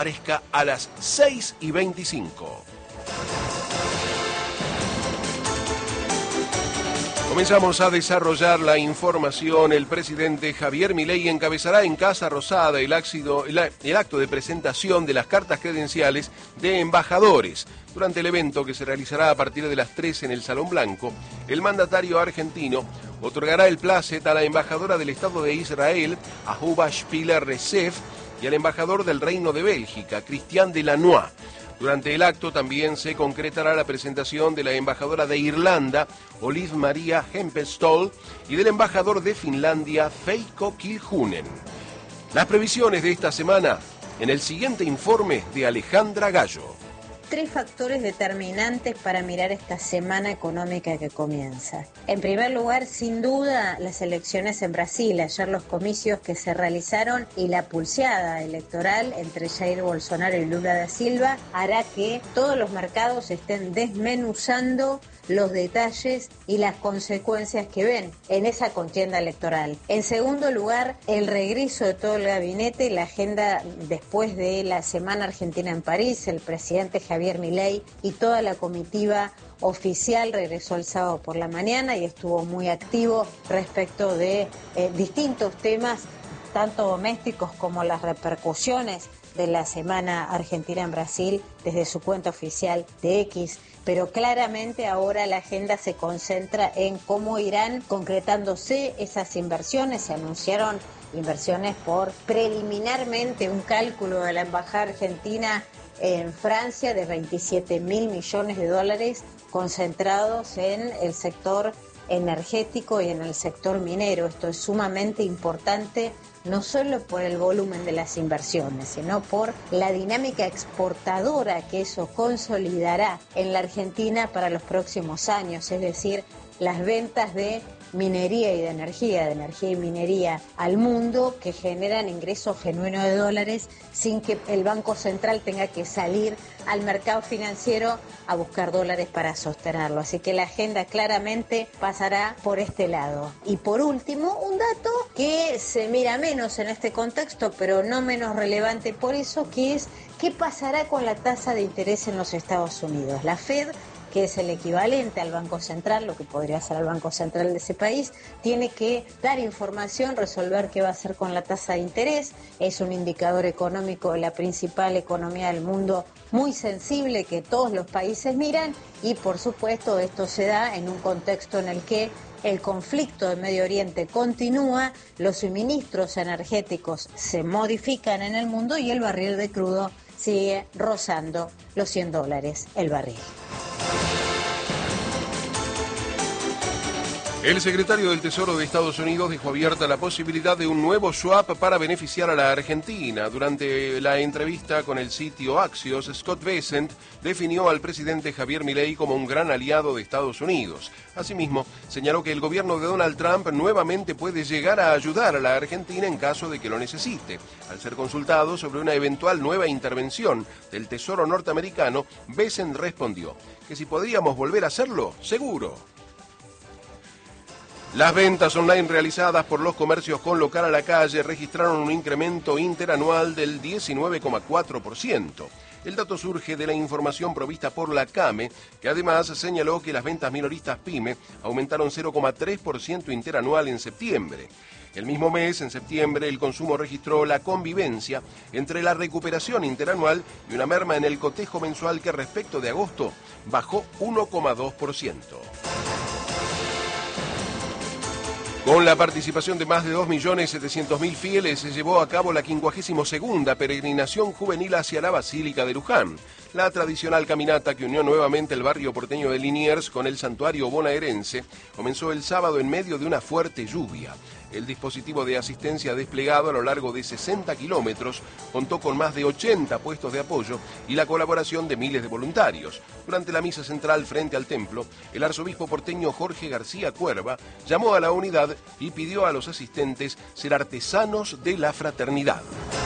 aparezca a las 6:25. Comenzamos a desarrollar la información. El presidente Javier Milei encabezará en Casa Rosada el acto de presentación de las cartas credenciales de embajadores. Durante el evento, que se realizará a partir de las 3 en el Salón Blanco, el mandatario argentino otorgará el plácet a la embajadora del Estado de Israel, Ahuba Spiller Recef, y al embajador del Reino de Bélgica, Christian Delanois. Durante el acto también se concretará la presentación de la embajadora de Irlanda, Olive Maria Hempelstøl, y del embajador de Finlandia, Veikko Kiljunen. Las previsiones de esta semana en el siguiente informe de Alejandra Gallo. 3 factores determinantes para mirar esta semana económica que comienza. En primer lugar, sin duda, las elecciones en Brasil. Ayer los comicios que se realizaron y la pulseada electoral entre Jair Bolsonaro y Lula da Silva hará que todos los mercados estén desmenuzando los detalles y las consecuencias que ven en esa contienda electoral. En segundo lugar, el regreso de todo el gabinete, la agenda después de la Semana Argentina en París. El presidente Javier Milei y toda la comitiva oficial regresó el sábado por la mañana y estuvo muy activo respecto de distintos temas, tanto domésticos como las repercusiones de la Semana Argentina en Brasil desde su cuenta oficial de X. Pero claramente ahora la agenda se concentra en cómo irán concretándose esas inversiones. Se anunciaron inversiones por preliminarmente un cálculo de la Embajada Argentina en Francia de 27.000 millones de dólares concentrados en el sector energético y en el sector minero. Esto es sumamente importante, no solo por el volumen de las inversiones, sino por la dinámica exportadora que eso consolidará en la Argentina para los próximos años, es decir, las ventas de minería y de energía y minería al mundo, que generan ingresos genuinos de dólares sin que el Banco Central tenga que salir al mercado financiero a buscar dólares para sostenerlo. Así que la agenda claramente pasará por este lado. Y por último, un dato que se mira menos en este contexto, pero no menos relevante por eso, que es qué pasará con la tasa de interés en los Estados Unidos. La Fed, que es el equivalente al Banco Central, lo que podría ser el Banco Central de ese país, tiene que dar información, resolver qué va a hacer con la tasa de interés. Es un indicador económico de la principal economía del mundo muy sensible que todos los países miran y, por supuesto, esto se da en un contexto en el que el conflicto de Medio Oriente continúa, los suministros energéticos se modifican en el mundo y el barril de crudo sigue rozando los $100 el barril. El secretario del Tesoro de Estados Unidos dejó abierta la posibilidad de un nuevo swap para beneficiar a la Argentina. Durante la entrevista con el sitio Axios, Scott Bessent definió al presidente Javier Milei como un gran aliado de Estados Unidos. Asimismo, señaló que el gobierno de Donald Trump nuevamente puede llegar a ayudar a la Argentina en caso de que lo necesite. Al ser consultado sobre una eventual nueva intervención del Tesoro norteamericano, Bessent respondió que si podríamos volver a hacerlo, seguro. Las ventas online realizadas por los comercios con local a la calle registraron un incremento interanual del 19,4%. El dato surge de la información provista por la CAME, que además señaló que las ventas minoristas PYME aumentaron 0,3% interanual en septiembre. El mismo mes, en septiembre, el consumo registró la convivencia entre la recuperación interanual y una merma en el cotejo mensual que respecto de agosto bajó 1,2%. Con la participación de más de 2.700.000 fieles se llevó a cabo la 52ª peregrinación juvenil hacia la Basílica de Luján. La tradicional caminata que unió nuevamente el barrio porteño de Liniers con el santuario bonaerense comenzó el sábado en medio de una fuerte lluvia. El dispositivo de asistencia desplegado a lo largo de 60 kilómetros contó con más de 80 puestos de apoyo y la colaboración de miles de voluntarios. Durante la misa central frente al templo, el arzobispo porteño Jorge García Cuerva llamó a la unidad y pidió a los asistentes ser artesanos de la fraternidad.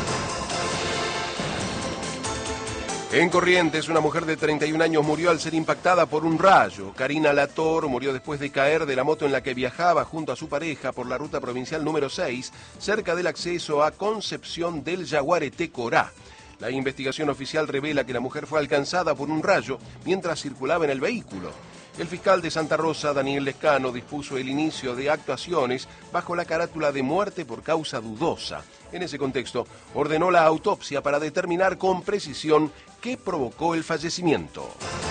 En Corrientes, una mujer de 31 años murió al ser impactada por un rayo. Karina Lator murió después de caer de la moto en la que viajaba junto a su pareja por la ruta provincial número 6, cerca del acceso a Concepción del Yaguareté Corá. La investigación oficial revela que la mujer fue alcanzada por un rayo mientras circulaba en el vehículo. El fiscal de Santa Rosa, Daniel Lescano, dispuso el inicio de actuaciones bajo la carátula de muerte por causa dudosa. En ese contexto, ordenó la autopsia para determinar con precisión qué provocó el fallecimiento.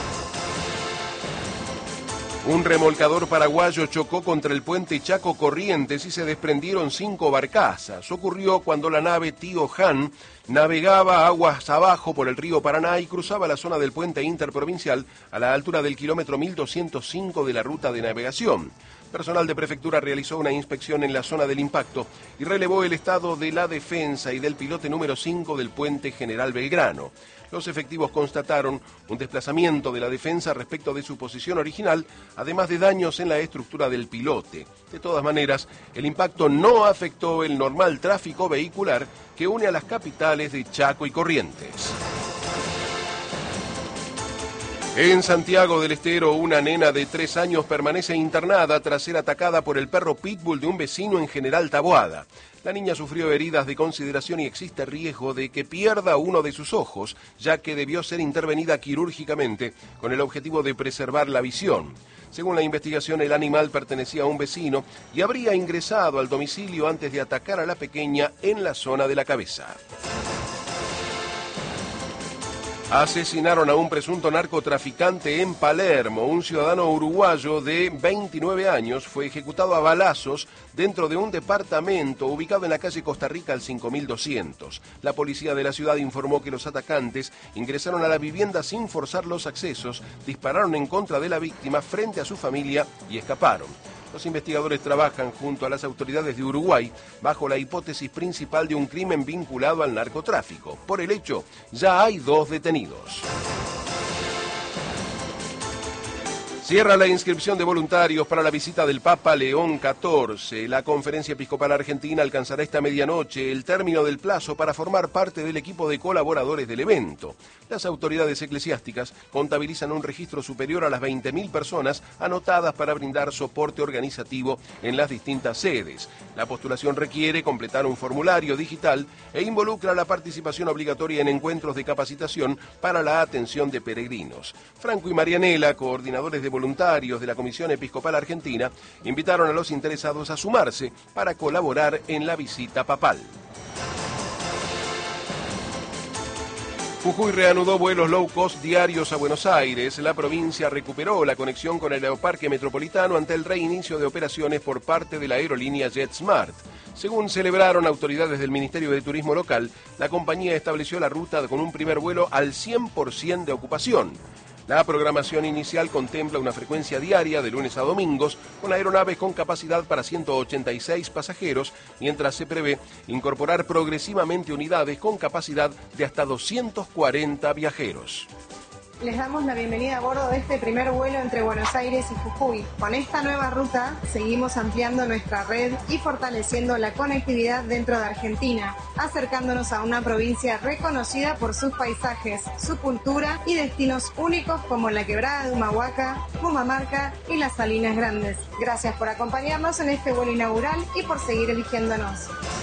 Un remolcador paraguayo chocó contra el puente Chaco Corrientes y se desprendieron 5 barcazas. Ocurrió cuando la nave Tío Han navegaba aguas abajo por el río Paraná y cruzaba la zona del puente interprovincial a la altura del kilómetro 1205 de la ruta de navegación. Personal de prefectura realizó una inspección en la zona del impacto y relevó el estado de la defensa y del pilote número 5 del puente General Belgrano. Los efectivos constataron un desplazamiento de la defensa respecto de su posición original, además de daños en la estructura del pilote. De todas maneras, el impacto no afectó el normal tráfico vehicular que une a las capitales de Chaco y Corrientes. En Santiago del Estero, una nena de 3 años permanece internada tras ser atacada por el perro pitbull de un vecino en General Taboada. La niña sufrió heridas de consideración y existe riesgo de que pierda uno de sus ojos, ya que debió ser intervenida quirúrgicamente con el objetivo de preservar la visión. Según la investigación, el animal pertenecía a un vecino y habría ingresado al domicilio antes de atacar a la pequeña en la zona de la cabeza. Asesinaron a un presunto narcotraficante en Palermo. Un ciudadano uruguayo de 29 años fue ejecutado a balazos dentro de un departamento ubicado en la calle Costa Rica al 5200. La policía de la ciudad informó que los atacantes ingresaron a la vivienda sin forzar los accesos, dispararon en contra de la víctima frente a su familia y escaparon. Los investigadores trabajan junto a las autoridades de Uruguay bajo la hipótesis principal de un crimen vinculado al narcotráfico. Por el hecho, ya hay 2 detenidos. Cierra la inscripción de voluntarios para la visita del Papa León XIV. La Conferencia Episcopal Argentina alcanzará esta medianoche el término del plazo para formar parte del equipo de colaboradores del evento. Las autoridades eclesiásticas contabilizan un registro superior a las 20.000 personas anotadas para brindar soporte organizativo en las distintas sedes. La postulación requiere completar un formulario digital e involucra la participación obligatoria en encuentros de capacitación para la atención de peregrinos. Franco y Marianela, coordinadores de voluntarios de la Comisión Episcopal Argentina, invitaron a los interesados a sumarse para colaborar en la visita papal. Jujuy reanudó vuelos low cost diarios a Buenos Aires. La provincia recuperó la conexión con el aeroparque metropolitano ante el reinicio de operaciones por parte de la aerolínea JetSmart. Según celebraron autoridades del Ministerio de Turismo local, la compañía estableció la ruta con un primer vuelo al 100% de ocupación. La programación inicial contempla una frecuencia diaria de lunes a domingos con aeronaves con capacidad para 186 pasajeros, mientras se prevé incorporar progresivamente unidades con capacidad de hasta 240 viajeros. Les damos la bienvenida a bordo de este primer vuelo entre Buenos Aires y Jujuy. Con esta nueva ruta seguimos ampliando nuestra red y fortaleciendo la conectividad dentro de Argentina, acercándonos a una provincia reconocida por sus paisajes, su cultura y destinos únicos como la Quebrada de Humahuaca, Pumamarca y las Salinas Grandes. Gracias por acompañarnos en este vuelo inaugural y por seguir eligiéndonos.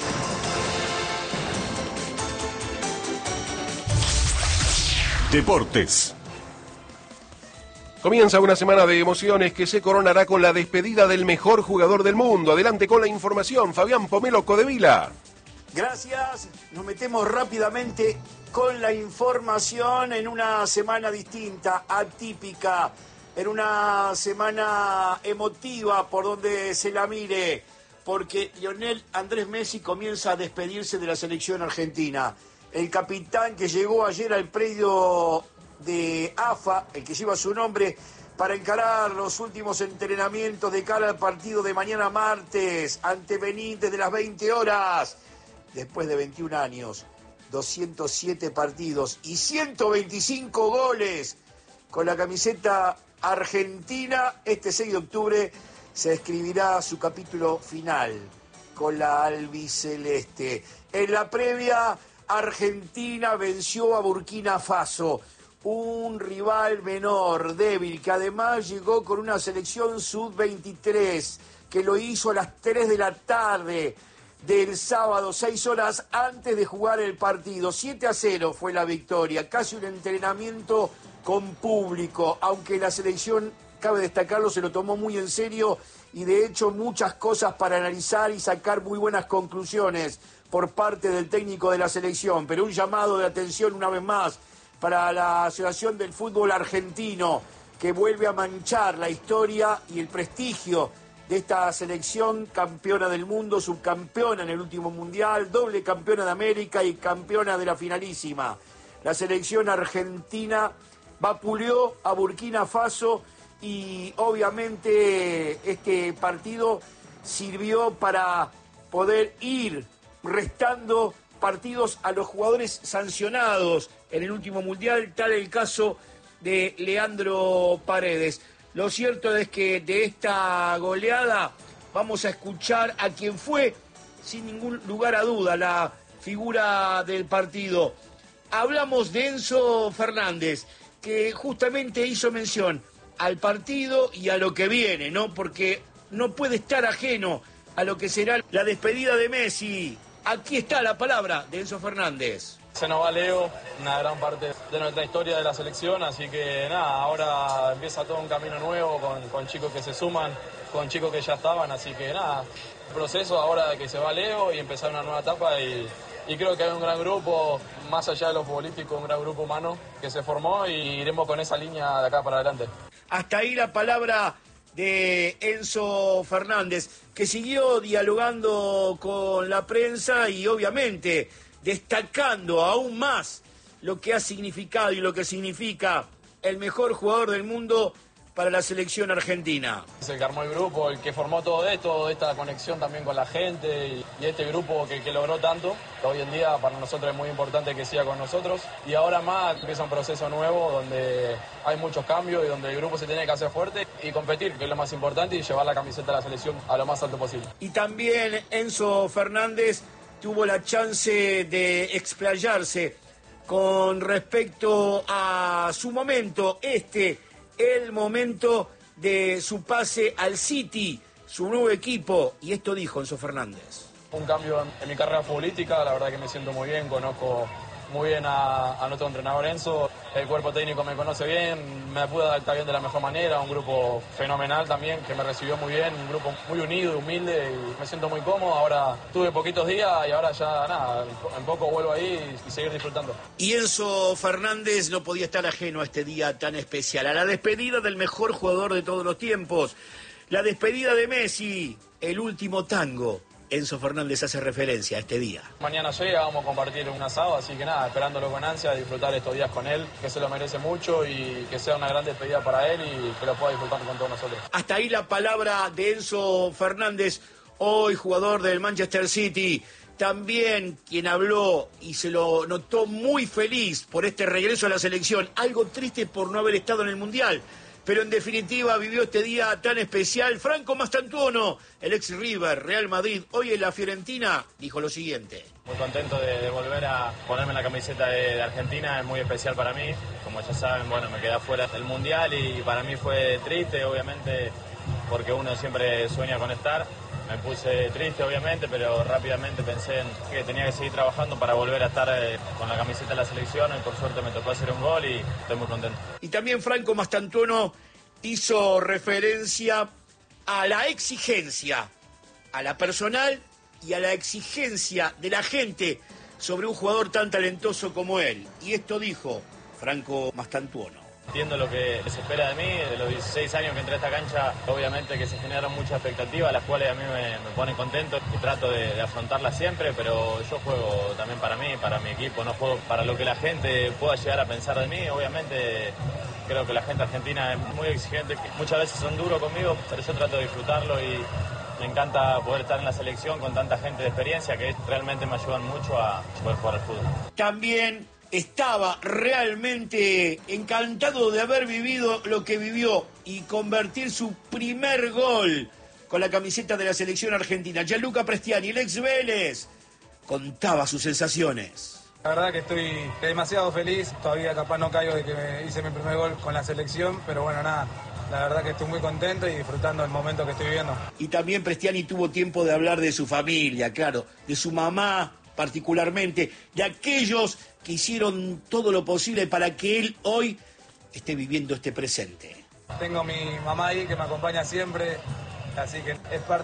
Deportes. Comienza una semana de emociones que se coronará con la despedida del mejor jugador del mundo. Adelante con la información, Fabián Pomelo Codevila. Gracias, nos metemos rápidamente con la información en una semana distinta, atípica, en una semana emotiva por donde se la mire, porque Lionel Andrés Messi comienza a despedirse de la selección argentina. El capitán que llegó ayer al predio de AFA, el que lleva su nombre, para encarar los últimos entrenamientos de cara al partido de mañana martes ante Benín desde las 20 horas. Después de 21 años, 207 partidos y 125 goles con la camiseta argentina, este 6 de octubre se escribirá su capítulo final con la albiceleste. En la previa, Argentina venció a Burkina Faso, un rival menor, débil, que además llegó con una selección sub-23, que lo hizo a las 3 de la tarde. del sábado, 6 horas antes de jugar el partido. 7-0 fue la victoria, casi un entrenamiento con público, aunque la selección, cabe destacarlo, se lo tomó muy en serio y de hecho muchas cosas para analizar y sacar muy buenas conclusiones por parte del técnico de la selección. Pero un llamado de atención una vez más para la Asociación del Fútbol Argentino, que vuelve a manchar la historia y el prestigio de esta selección, campeona del mundo, subcampeona en el último mundial, doble campeona de América y campeona de la finalísima. La selección argentina vapuleó a Burkina Faso y obviamente este partido sirvió para poder ir restando partidos a los jugadores sancionados en el último mundial, tal el caso de Leandro Paredes. Lo cierto es que de esta goleada vamos a escuchar a quien fue, sin ningún lugar a duda, la figura del partido. Hablamos de Enzo Fernández, que justamente hizo mención al partido y a lo que viene, ¿no? Porque no puede estar ajeno a lo que será la despedida de Messi. Aquí está la palabra de Enzo Fernández. Se nos va Leo, una gran parte de nuestra historia de la selección, así que nada, ahora empieza todo un camino nuevo con chicos que se suman, con chicos que ya estaban, así que nada, el proceso ahora de que se va Leo y empezar una nueva etapa y creo que hay un gran grupo, más allá de lo futbolístico, un gran grupo humano que se formó y iremos con esa línea de acá para adelante. Hasta ahí la palabra de Enzo Fernández, que siguió dialogando con la prensa y obviamente destacando aún más lo que ha significado y lo que significa el mejor jugador del mundo para la selección argentina. Es el que armó el grupo, el que formó todo esto, esta conexión también con la gente y este grupo que logró tanto, que hoy en día para nosotros es muy importante que siga con nosotros. Y ahora más empieza un proceso nuevo donde hay muchos cambios y donde el grupo se tiene que hacer fuerte y competir, que es lo más importante, y llevar la camiseta de la selección a lo más alto posible. Y también Enzo Fernández tuvo la chance de explayarse con respecto a su momento, el momento de su pase al City, su nuevo equipo, y esto dijo Enzo Fernández. Un cambio en mi carrera futbolística, la verdad que me siento muy bien, conozco muy bien a nuestro entrenador Enzo, el cuerpo técnico me conoce bien, me pude adaptar bien de la mejor manera, un grupo fenomenal también que me recibió muy bien, un grupo muy unido, humilde y me siento muy cómodo. Ahora tuve poquitos días y ahora ya nada, en poco vuelvo ahí y seguir disfrutando. Y Enzo Fernández no podía estar ajeno a este día tan especial, a la despedida del mejor jugador de todos los tiempos, la despedida de Messi, el último tango. Enzo Fernández hace referencia a este día. Mañana llega, vamos a compartir un asado, así que nada, esperándolo con ansia, disfrutar estos días con él, que se lo merece mucho y que sea una gran despedida para él y que lo pueda disfrutar con todos nosotros. Hasta ahí la palabra de Enzo Fernández, hoy jugador del Manchester City. También quien habló y se lo notó muy feliz por este regreso a la selección, algo triste por no haber estado en el Mundial, pero en definitiva vivió este día tan especial. Franco Mastantuono, el ex River, Real Madrid, hoy en la Fiorentina, dijo lo siguiente. Muy contento de volver a ponerme la camiseta de Argentina, es muy especial para mí. Como ya saben, bueno, me quedé fuera del Mundial y para mí fue triste, obviamente, porque uno siempre sueña con estar. Me puse triste, obviamente, pero rápidamente pensé en que tenía que seguir trabajando para volver a estar con la camiseta de la selección y por suerte me tocó hacer un gol y estoy muy contento. Y también Franco Mastantuono hizo referencia a la exigencia, a la personal y a la exigencia de la gente sobre un jugador tan talentoso como él. Y esto dijo Franco Mastantuono. Entiendo lo que se espera de mí, de los 16 años que entré a esta cancha, obviamente que se generan muchas expectativas, las cuales a mí me ponen contento y trato de afrontarlas siempre, pero yo juego también para mí, para mi equipo, no juego para lo que la gente pueda llegar a pensar de mí. Obviamente creo que la gente argentina es muy exigente, muchas veces son duros conmigo, pero yo trato de disfrutarlo y me encanta poder estar en la selección con tanta gente de experiencia que realmente me ayudan mucho a poder jugar al fútbol. También estaba realmente encantado de haber vivido lo que vivió y convertir su primer gol con la camiseta de la selección argentina. Gianluca Prestiani, el ex Vélez, contaba sus sensaciones. La verdad que estoy demasiado feliz, todavía capaz no caigo de que hice mi primer gol con la selección, pero bueno, nada, La verdad que estoy muy contento y disfrutando el momento que estoy viviendo. Y también Prestiani tuvo tiempo de hablar de su familia, claro, de su mamá particularmente, de aquellos que hicieron todo lo posible para que él hoy esté viviendo este presente. Tengo mi mamá ahí que me acompaña siempre, así que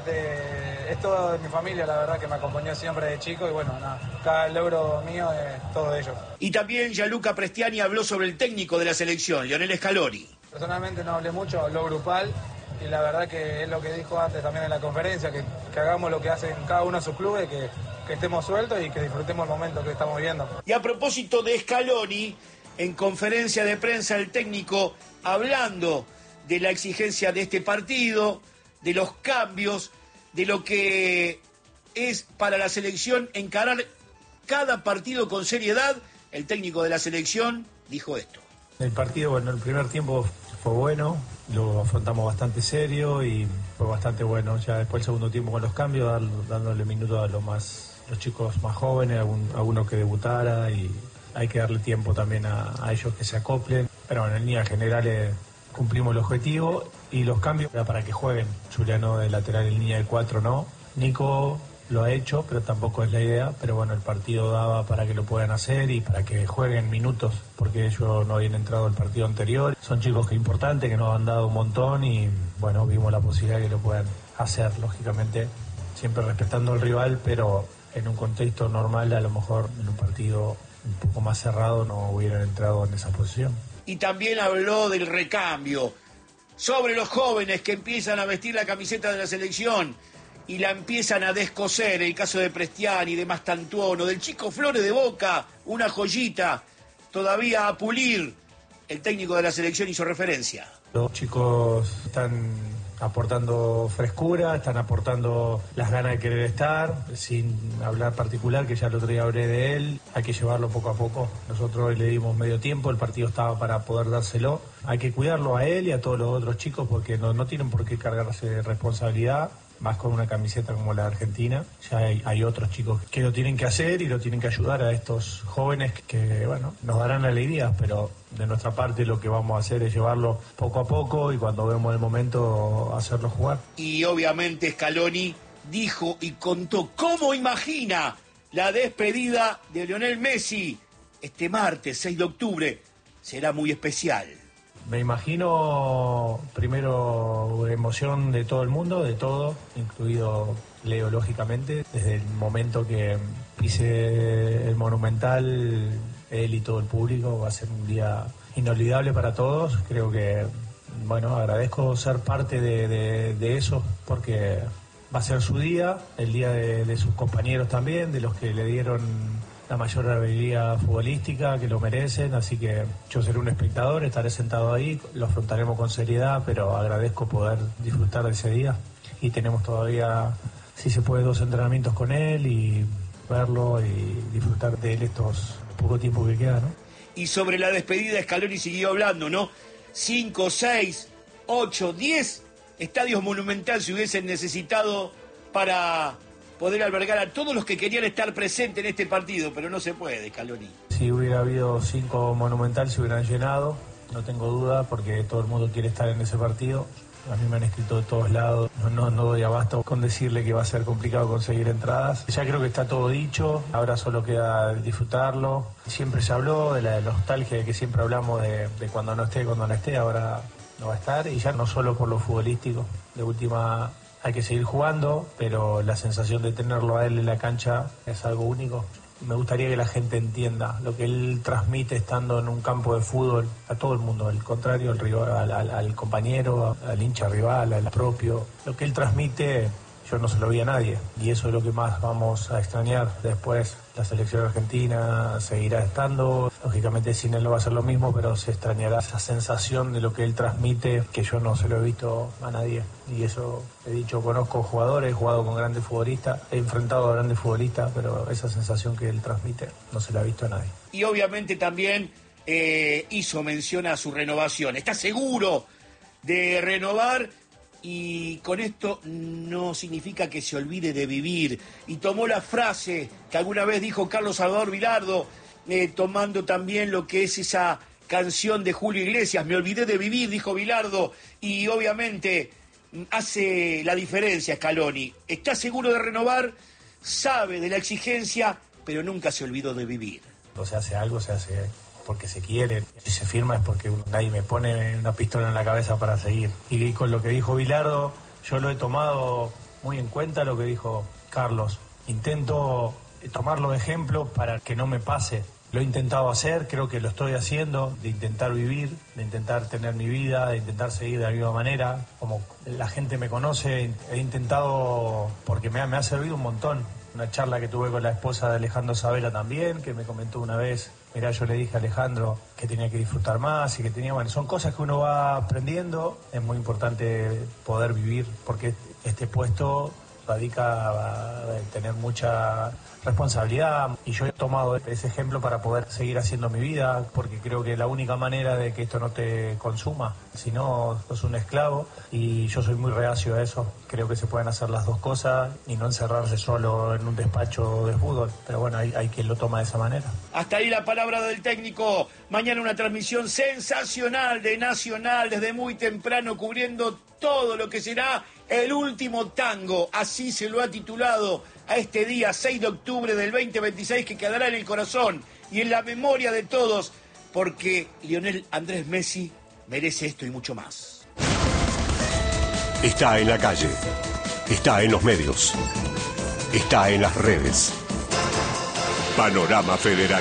es todo de mi familia, la verdad que me acompañó siempre de chico y bueno, nada, cada logro mío es todo de ellos. Y también Gianluca Prestiani habló sobre el técnico de la selección, Lionel Scaloni. Personalmente no hablé mucho, habló grupal y la verdad que es lo que dijo antes también en la conferencia, que hagamos lo que hacen cada uno de sus clubes, que estemos sueltos y que disfrutemos el momento que estamos viviendo. Y a propósito de Scaloni, en conferencia de prensa el técnico hablando de la exigencia de este partido, de los cambios, de lo que es para la selección encarar cada partido con seriedad, el técnico de la selección dijo esto. El partido, bueno, el primer tiempo fue bueno, lo afrontamos bastante serio y fue bastante bueno. Ya después el segundo tiempo con los cambios, dándole minutos a los chicos más jóvenes, a uno que debutara, y hay que darle tiempo también a ellos que se acoplen. Pero bueno, en líneas generales cumplimos el objetivo y los cambios era para que jueguen. Juliano de lateral en línea de 4 no. Nico lo ha hecho, pero tampoco es la idea. Pero bueno, el partido daba para que lo puedan hacer y para que jueguen minutos, porque ellos no habían entrado al partido anterior. Son chicos que importantes, que nos han dado un montón y bueno, vimos la posibilidad de que lo puedan hacer, lógicamente, siempre respetando al rival, pero en un contexto normal, a lo mejor en un partido un poco más cerrado no hubieran entrado en esa posición. Y también habló del recambio, sobre los jóvenes que empiezan a vestir la camiseta de la selección y la empiezan a descoser, el caso de Prestiani, de Mastantuono, del chico Flores de Boca, una joyita, todavía a pulir. El técnico de la selección hizo referencia. Los chicos están aportando frescura, están aportando las ganas de querer estar, sin hablar particular, que ya el otro día hablé de él. Hay que llevarlo poco a poco. Nosotros hoy le dimos medio tiempo, el partido estaba para poder dárselo. Hay que cuidarlo a él y a todos los otros chicos porque no tienen por qué cargarse de responsabilidad, más con una camiseta como la de Argentina. Ya hay otros chicos que lo tienen que hacer y lo tienen que ayudar a estos jóvenes que bueno, nos darán alegrías, pero de nuestra parte lo que vamos a hacer es llevarlo poco a poco y cuando vemos el momento hacerlo jugar. Y obviamente Scaloni dijo y contó cómo imagina la despedida de Lionel Messi este martes 6 de octubre. Será muy especial. Me imagino primero emoción de todo el mundo, de todo, incluido Leo, lógicamente. Desde el momento que pise el Monumental, él y todo el público, va a ser un día inolvidable para todos. Creo que, bueno, agradezco ser parte de eso porque va a ser su día, el día de sus compañeros también, de los que le dieron la mayor habilidad futbolística, que lo merecen, así que yo seré un espectador, estaré sentado ahí, lo afrontaremos con seriedad, pero agradezco poder disfrutar de ese día y tenemos todavía, si se puede, 2 entrenamientos con él y verlo y disfrutar de él estos poco tiempo que queda, ¿no? Y sobre la despedida Scaloni siguió hablando, ¿no? 5, 6, 8, 10 estadios Monumental se hubiesen necesitado para poder albergar a todos los que querían estar presentes en este partido, pero no se puede, Scaloni. Si hubiera habido 5 Monumental se hubieran llenado, no tengo duda, porque todo el mundo quiere estar en ese partido. A mí me han escrito de todos lados, no doy abasto con decirle que va a ser complicado conseguir entradas. Ya creo que está todo dicho, ahora solo queda disfrutarlo. Siempre se habló de la nostalgia de que siempre hablamos de cuando no esté, ahora no va a estar, y ya no solo por lo futbolístico, de última hay que seguir jugando, pero la sensación de tenerlo a él en la cancha es algo único. Me gustaría que la gente entienda lo que él transmite estando en un campo de fútbol a todo el mundo, al contrario, al rival, al compañero, al hincha rival, al propio. Lo que él transmite yo no se lo vi a nadie y eso es lo que más vamos a extrañar. Después la selección argentina seguirá estando, lógicamente sin él no va a ser lo mismo, pero se extrañará esa sensación de lo que él transmite que yo no se lo he visto a nadie. Y eso he dicho, conozco jugadores, he jugado con grandes futbolistas, he enfrentado a grandes futbolistas, pero esa sensación que él transmite no se la ha visto a nadie. Y obviamente también hizo mención a su renovación. Está seguro de renovar y con esto no significa que se olvide de vivir. Y tomó la frase que alguna vez dijo Carlos Salvador Vilardo, tomando también lo que es esa canción de Julio Iglesias, Me olvidé de vivir, dijo Bilardo, y obviamente hace la diferencia Scaloni. Está seguro de renovar, sabe de la exigencia, pero nunca se olvidó de vivir. O se hace algo, se hace porque se quiere. Si se firma es porque nadie me pone una pistola en la cabeza para seguir. Y con lo que dijo Bilardo, yo lo he tomado muy en cuenta lo que dijo Carlos. Intento tomarlo de ejemplo para que no me pase. Lo he intentado hacer, creo que lo estoy haciendo, de intentar vivir, de intentar tener mi vida, de intentar seguir de la misma manera. Como la gente me conoce, he intentado, porque me ha servido un montón. Una charla que tuve con la esposa de Alejandro Sabela también, que me comentó una vez, mirá, yo le dije a Alejandro que tenía que disfrutar más y que tenía, bueno, son cosas que uno va aprendiendo. Es muy importante poder vivir, porque este puesto radica a tener mucha responsabilidad, y yo he tomado ese ejemplo para poder seguir haciendo mi vida, porque creo que la única manera de que esto no te consuma, si no, sos un esclavo, y yo soy muy reacio a eso. Creo que se pueden hacer las dos cosas y no encerrarse solo en un despacho de fútbol, pero bueno, hay quien lo toma de esa manera. Hasta ahí la palabra del técnico. Mañana una transmisión sensacional de Nacional desde muy temprano, cubriendo todo lo que será el último tango, así se lo ha titulado a este día 6 de octubre del 2026, que quedará en el corazón y en la memoria de todos, porque Lionel Andrés Messi merece esto y mucho más. Está en la calle, está en los medios, está en las redes. Panorama Federal.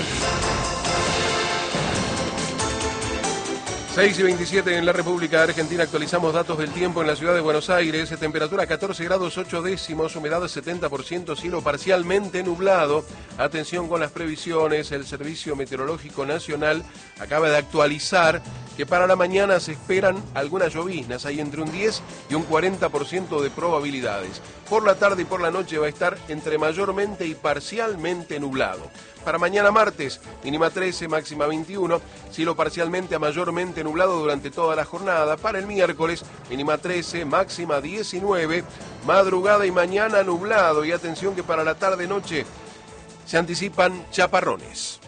6:27 en la República Argentina. Actualizamos datos del tiempo en la ciudad de Buenos Aires. Temperatura 14 grados 8 décimos, humedad 70%, cielo parcialmente nublado. Atención con las previsiones. El Servicio Meteorológico Nacional acaba de actualizar que para la mañana se esperan algunas lloviznas. Hay entre un 10 y un 40% de probabilidades. Por la tarde y por la noche va a estar entre mayormente y parcialmente nublado. Para mañana martes, mínima 13, máxima 21, cielo parcialmente a mayormente nublado durante toda la jornada. Para el miércoles, mínima 13, máxima 19, madrugada y mañana nublado. Y atención que para la tarde-noche se anticipan chaparrones.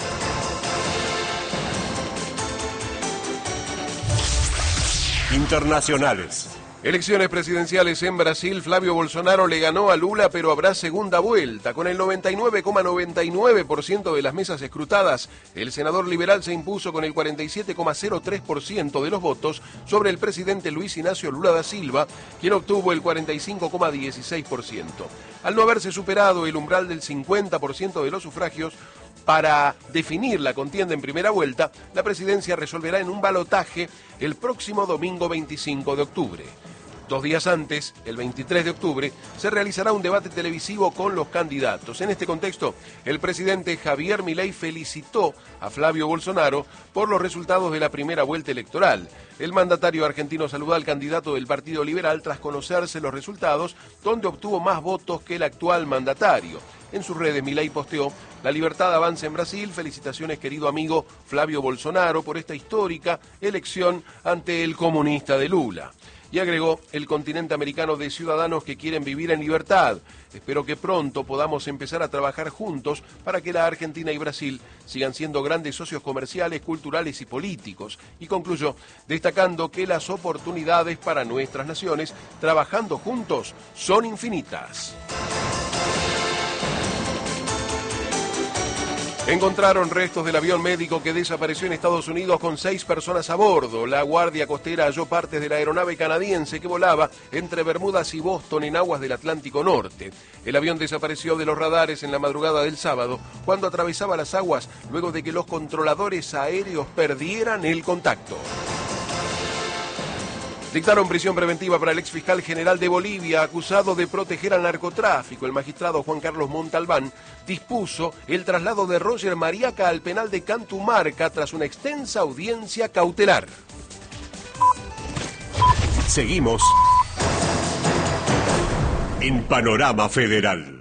Internacionales. Elecciones presidenciales en Brasil. Flavio Bolsonaro le ganó a Lula, pero habrá segunda vuelta. Con el 99,99% de las mesas escrutadas, el senador liberal se impuso con el 47,03% de los votos sobre el presidente Luis Ignacio Lula da Silva, quien obtuvo el 45,16%. Al no haberse superado el umbral del 50% de los sufragios para definir la contienda en primera vuelta, la presidencia resolverá en un balotaje el próximo domingo 25 de octubre. 2 días antes, el 23 de octubre, se realizará un debate televisivo con los candidatos. En este contexto, el presidente Javier Milei felicitó a Flavio Bolsonaro por los resultados de la primera vuelta electoral. El mandatario argentino saludó al candidato del Partido Liberal tras conocerse los resultados, donde obtuvo más votos que el actual mandatario. En sus redes, Milei posteó: la libertad avanza en Brasil, felicitaciones querido amigo Flavio Bolsonaro por esta histórica elección ante el comunista de Lula. Y agregó: el continente americano de ciudadanos que quieren vivir en libertad. Espero que pronto podamos empezar a trabajar juntos para que la Argentina y Brasil sigan siendo grandes socios comerciales, culturales y políticos. Y concluyó destacando que las oportunidades para nuestras naciones, trabajando juntos, son infinitas. Encontraron restos del avión médico que desapareció en Estados Unidos con 6 personas a bordo. La Guardia Costera halló partes de la aeronave canadiense que volaba entre Bermudas y Boston en aguas del Atlántico Norte. El avión desapareció de los radares en la madrugada del sábado cuando atravesaba las aguas luego de que los controladores aéreos perdieran el contacto. Dictaron prisión preventiva para el exfiscal general de Bolivia, acusado de proteger al narcotráfico. El magistrado Juan Carlos Montalbán dispuso el traslado de Roger Mariaca al penal de Cantumarca tras una extensa audiencia cautelar. Seguimos en Panorama Federal.